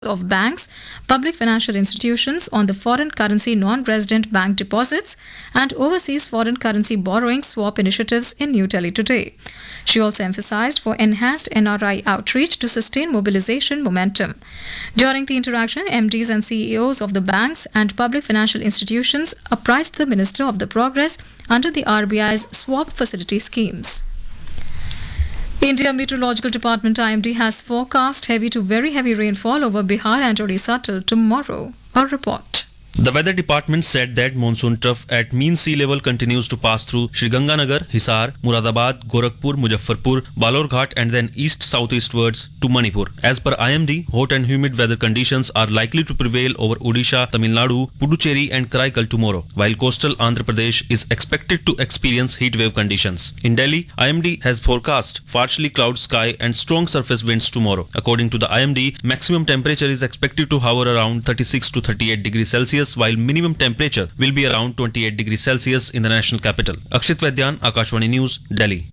of banks, public financial institutions on the foreign currency non-resident bank deposits and overseas foreign currency borrowing swap initiatives in New Delhi today. She also emphasized for enhanced NRI outreach to sustain mobilization momentum. During the interaction, MDs and CEOs of the banks and public financial institutions apprised the Minister of the progress under the RBI's swap facility schemes. India Meteorological Department IMD has forecast heavy to very heavy rainfall over Bihar and Odisha till tomorrow. A report. The weather department said that monsoon trough at mean sea level continues to pass through Sriganganagar, Hisar, Muradabad, Gorakhpur, Muzaffarpur, Balorghat and then east-southeastwards to Manipur. As per IMD, hot and humid weather conditions are likely to prevail over Odisha, Tamil Nadu, Puducherry and Karaikal tomorrow, while coastal Andhra Pradesh is expected to experience heat wave conditions. In Delhi, IMD has forecast partially cloud sky and strong surface winds tomorrow. According to the IMD, maximum temperature is expected to hover around 36 to 38 degrees Celsius, while minimum temperature will be around 28 degrees Celsius in the national capital. Akshit Vaidyan, Akashvani News, Delhi.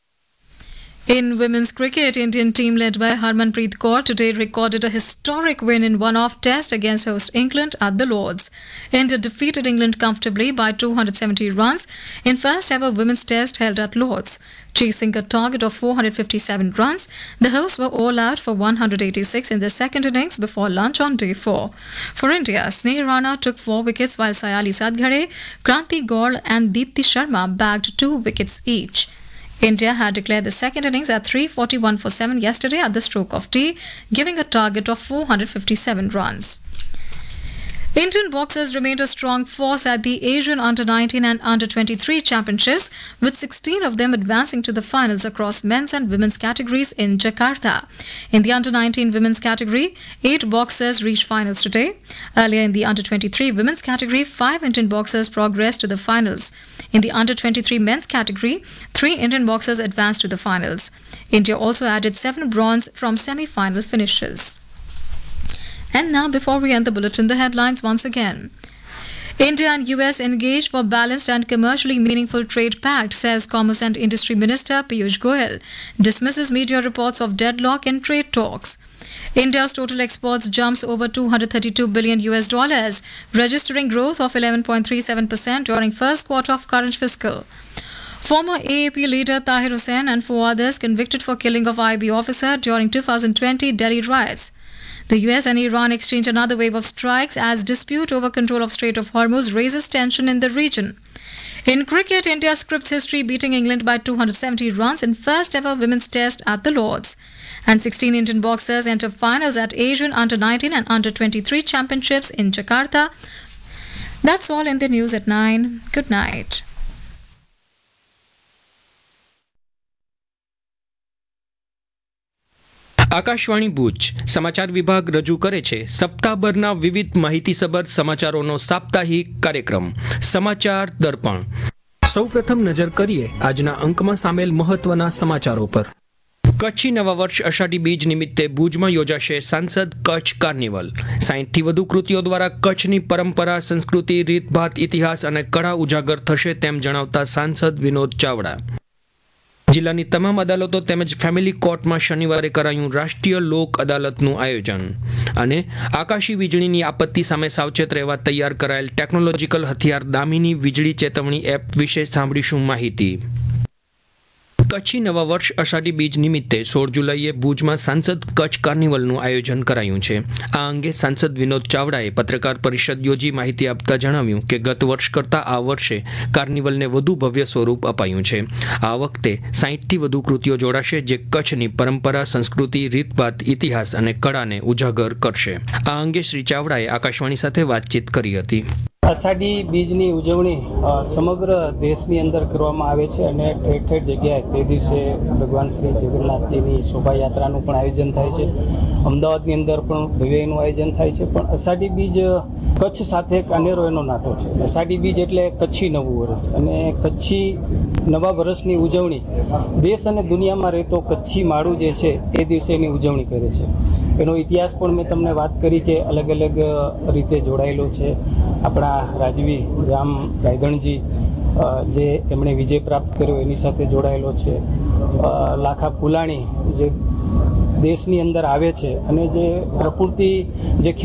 In women's cricket, Indian team led by Harmanpreet Kaur today recorded a historic win in one-off test against host England at the Lords. India defeated England comfortably by 270 runs in first ever women's test held at Lords. Chasing a target of 457 runs, the hosts were all out for 186 in the second innings before lunch on day 4. For India, Sneh Rana took 4 wickets while Sayali Sadghare, Kranti Gaur and Deepti Sharma bagged 2 wickets each. India had declared the second innings at 341 for 7 yesterday at the stroke of tea, giving a target of 457 runs. Indian boxers remained a strong force at the Asian Under-19 and Under-23 championships, with 16 of them advancing to the finals across men's and women's categories in Jakarta. In the Under-19 women's category, 8 boxers reached finals today. Earlier in the Under-23 women's category, 5 Indian boxers progressed to the finals. In the Under-23 men's category, 3 Indian boxers advanced to the finals. India also added 7 bronze from semi-final finishes. And now, before we end the bulletin, the headlines once again. India and US engaged for balanced and commercially meaningful trade pact, says Commerce and Industry Minister Piyush Goyal. Dismisses media reports of deadlock in trade talks. India's total exports jumps over $232 billion, registering growth of 11.37% during first quarter of current fiscal. Former AAP leader Tahir Hussain and 4 others convicted for killing of IB officer during 2020 Delhi riots. The US and Iran exchange another wave of strikes as dispute over control of Strait of Hormuz raises tension in the region. In cricket, India scripts history, beating England by 270 runs in first ever women's test at the Lords. And 16 Indian boxers enter finals at Asian Under-19 and Under-23 championships in Jakarta. That's all in the news at 9. Good night. Akashvani Bhuj સમાચાર વિભાગ રજૂ કરે છે સપ્તાહભરના વિવિધ માહિતીસભર સમાચારોનો સાપ્તાહિક કાર્યક્રમ સમાચાર દર્પણ. સૌપ્રથમ નજર કરીએ આજના અંકમાં સામેલ મહત્વના સમાચારો પર. કચ્છી નવા વર્ષ અષાઢી બીજ નિમિત્તે ભુજમાં યોજાશે સાંસદ કચ્છ કાર્નિવલ. 60થી વધુ કૃતિઓ દ્વારા કચ્છની પરંપરા, સંસ્કૃતિ, રીતભાત, ઇતિહાસ અને કળા ઉજાગર થશે તેમ જણાવતા સાંસદ વિનોદ ચાવડા. જિલ્લાની તમામ અદાલતો તેમજ ફેમિલી કોર્ટમાં શનિવારે કરાયું રાષ્ટ્રીય લોક અદાલતનું આયોજન. અને આકાશી વીજળીની આપત્તિ સામે સાવચેત રહેવા તૈયાર કરાયેલ ટેકનોલોજીકલ હથિયાર દામિની વીજળી ચેતવણી એપ વિશે સાંભળીશું માહિતી. કચ્છી નવા વર્ષ અષાઢી બીજ નિમિત્તે 16 જુલાઈએ ભુજમાં સાંસદ કચ્છ કાર્નિવલનું આયોજન કરાયું છે. આ અંગે સાંસદ વિનોદ ચાવડાએ પત્રકાર પરિષદ યોજી માહિતી આપતા જણાવ્યું કે ગત વર્ષ કરતાં આ વર્ષે કાર્નિવલને વધુ ભવ્ય સ્વરૂપ અપાયું છે. આ વખતે 60થી વધુ કૃતિઓ જોડાશે જે કચ્છની પરંપરા, સંસ્કૃતિ, રીતભાત, ઇતિહાસ અને કળાને ઉજાગર કરશે. આ અંગે શ્રી ચાવડાએ આકાશવાણી સાથે વાતચીત કરી હતી. અષાઢી બીજની ઉજવણી સમગ્ર દેશની અંદર કરવામાં આવે છે અને ઠેર ઠેર જગ્યાએ તે દિવસે ભગવાન શ્રી જગન્નાથજીની શોભાયાત્રાનું પણ આયોજન થાય છે. અમદાવાદની અંદર પણ ભવ્ય એનું આયોજન થાય છે. પણ અષાઢી બીજ કચ્છ સાથે એક અનેરો એનો નાતો છે. અષાઢી બીજ એટલે કચ્છી નવું વર્ષ અને કચ્છી નવા વર્ષની ઉજવણી દેશ અને દુનિયામાં રહેતો કચ્છી માળું જે છે એ દિવસે એની ઉજવણી કરે છે. એનો ઇતિહાસ પણ મેં તમને વાત કરી કે અલગ અલગ રીતે જોડાયેલો છે. આપણા રાજવી રામ રાયધણજી જે એમણે વિજય પ્રાપ્ત કર્યો એની સાથે જોડાયેલો છે. લાખા ફુલાણી જે દેશની અંદર આવે છે અને જે પ્રકૃતિ જે